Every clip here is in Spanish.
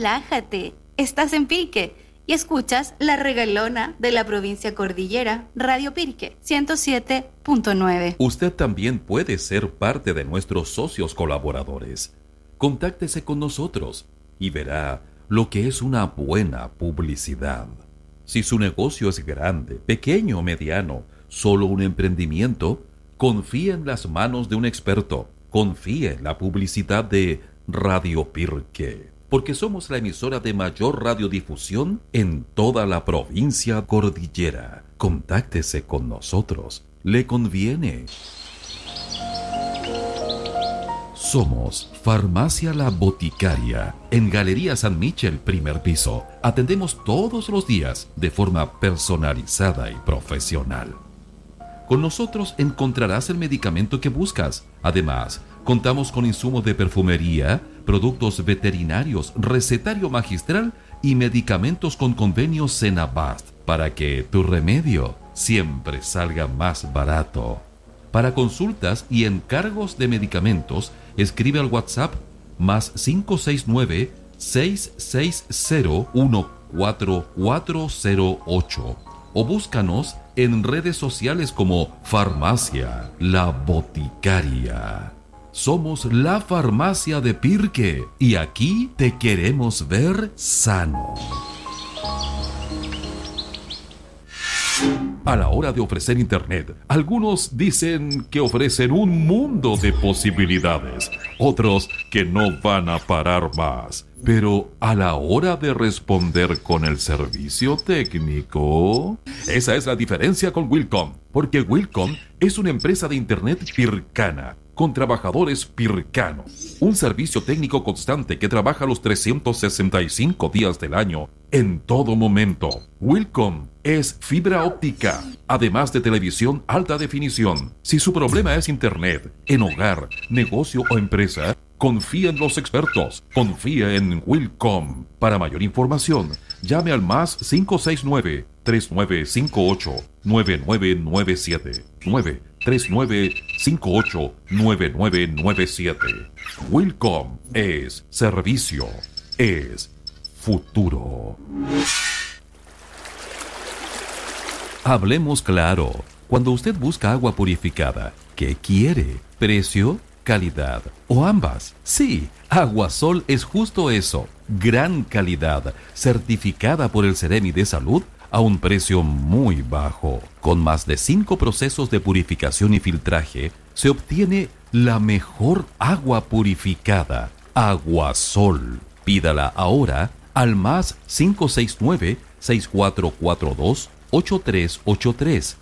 relájate. Estás en Pirque y escuchas La Regalona de la provincia cordillera, Radio Pirque 107.9. Usted también puede ser parte de nuestros socios colaboradores. Contáctese con nosotros y verá lo que es una buena publicidad. Si su negocio es grande, pequeño o mediano, solo un emprendimiento, confíe en las manos de un experto. Confíe en la publicidad de Radio Pirque, porque somos la emisora de mayor radiodifusión en toda la provincia cordillera. Contáctese con nosotros. Le conviene. Somos Farmacia La Boticaria, en Galería San Michel, primer piso. Atendemos todos los días de forma personalizada y profesional. Con nosotros encontrarás el medicamento que buscas. Además, contamos con insumos de perfumería, productos veterinarios, recetario magistral y medicamentos con convenio Senabast para que tu remedio siempre salga más barato. Para consultas y encargos de medicamentos, escribe al WhatsApp más 569-660-14408 o búscanos en redes sociales como Farmacia La Boticaria. Somos la farmacia de Pirque y aquí te queremos ver sano. A la hora de ofrecer Internet, algunos dicen que ofrecen un mundo de posibilidades, otros que no van a parar más. Pero a la hora de responder con el servicio técnico, esa es la diferencia con Wilcom, porque Wilcom es una empresa de Internet pircana, con trabajadores pircanos. Un servicio técnico constante que trabaja los 365 días del año, en todo momento. Wilcom es fibra óptica, además de televisión alta definición. Si su problema es Internet, en hogar, negocio o empresa, confía en los expertos. Confía en Wilcom. Para mayor información, llame al más 569-3958-9997. 93958-9997. Wilcom es servicio, es futuro. Hablemos claro. Cuando usted busca agua purificada, ¿qué quiere? ¿Precio, calidad o ambas? Sí, Aguasol es justo eso. Gran calidad, certificada por el Ceremi de Salud a un precio muy bajo. Con más de 5 procesos de purificación y filtraje, se obtiene la mejor agua purificada. Aguasol. Pídala ahora al más 569-6442-8383.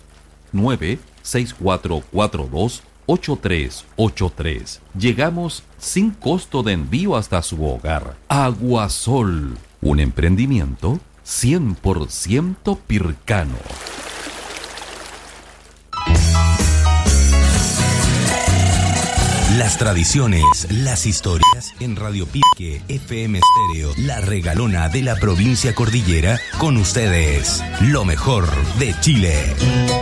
96442-8383. Llegamos sin costo de envío hasta su hogar. Aguasol, un emprendimiento 100% pircano. Las tradiciones, las historias en Radio Pirque FM Estéreo, la regalona de la provincia cordillera, con ustedes, lo mejor de Chile.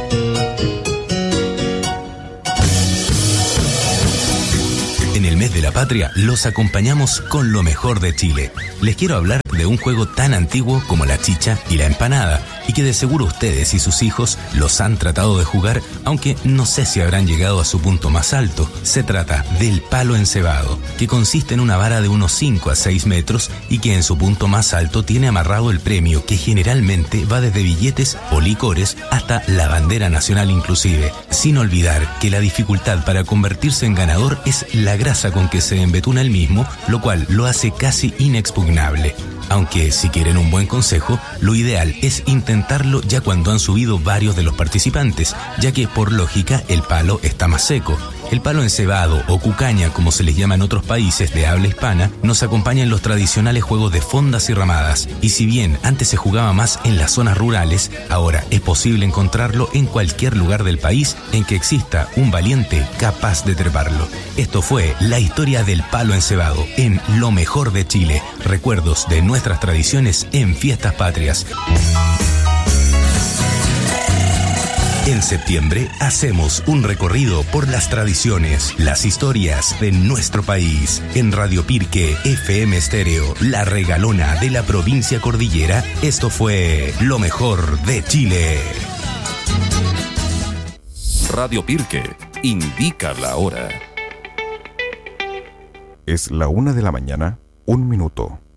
En el mes de la patria los acompañamos con lo mejor de Chile. Les quiero hablar de un juego tan antiguo como la chicha y la empanada, y que de seguro ustedes y sus hijos los han tratado de jugar, aunque no sé si habrán llegado a su punto más alto. Se trata del palo encebado, que consiste en una vara de unos 5 a 6 metros y que en su punto más alto tiene amarrado el premio, que generalmente va desde billetes o licores hasta la bandera nacional inclusive, sin olvidar que la dificultad para convertirse en ganador es la grasa con que se embetuna el mismo, lo cual lo hace casi inexpugnable. Aunque si quieren un buen consejo, lo ideal es intentarlo ya cuando han subido varios de los participantes, ya que por lógica el palo está más seco. El palo encebado o cucaña, como se les llama en otros países de habla hispana, nos acompaña en los tradicionales juegos de fondas y ramadas, y si bien antes se jugaba más en las zonas rurales, ahora es posible encontrarlo en cualquier lugar del país en que exista un valiente capaz de treparlo. Esto fue la historia del palo encebado en Lo Mejor de Chile, recuerdos de nuestras tradiciones en fiestas patrias. En septiembre hacemos un recorrido por las tradiciones, las historias de nuestro país. En Radio Pirque FM Estéreo, la regalona de la provincia cordillera, esto fue lo mejor de Chile. Radio Pirque indica la hora. Es la 1:01 a.m,